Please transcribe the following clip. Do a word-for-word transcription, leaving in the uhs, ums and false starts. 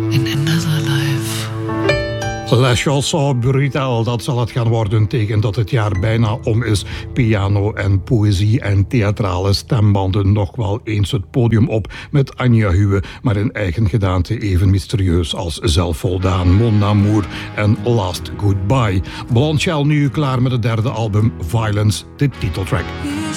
in another life. La chanson brutale, dat zal het gaan worden tegen dat het jaar bijna om is. Piano en poëzie en theatrale stembanden nog wel eens het podium op met Anja Huwe, maar in eigen gedaante even mysterieus als zelfvoldaan. Mon Amour en Last Goodbye. Blondshell nu klaar met het derde album Violence, de titeltrack.